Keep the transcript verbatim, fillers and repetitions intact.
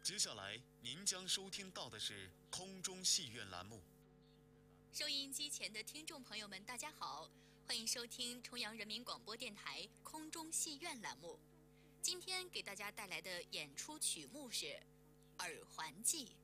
接下来您将收听到的是空中戏院栏目。 收音机前的听众朋友们，大家好，欢迎收听重阳人民广播电台空中戏院栏目。今天给大家带来的演出曲目是《耳环记》。